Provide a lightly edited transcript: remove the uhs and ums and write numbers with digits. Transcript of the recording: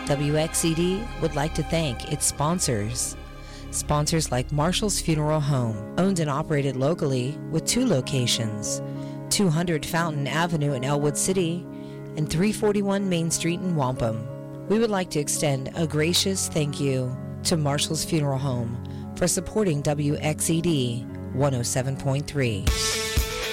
WXED would like to thank its sponsors. Sponsors like Marshall's Funeral Home, owned and operated locally with 2 locations, 200 Fountain Avenue in Elwood City and 341 Main Street in Wampum. We would like to extend a gracious thank you to Marshall's Funeral Home for supporting WXED 107.3.